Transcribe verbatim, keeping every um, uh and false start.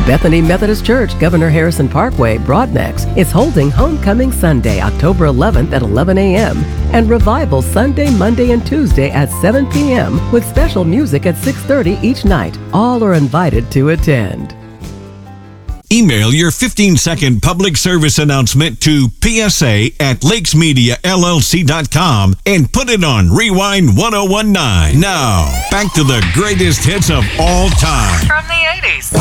Bethany Methodist Church, Governor Harrison Parkway, Broadnex, is holding Homecoming Sunday, October eleventh at eleven a.m. and Revival Sunday, Monday, and Tuesday at seven p.m. with special music at six thirty each night. All are invited to attend. Email your fifteen-second public service announcement to P S A at lakes media L L C dot com and put it on Rewind one oh one nine. Now, back to the greatest hits of all time. From the eighties.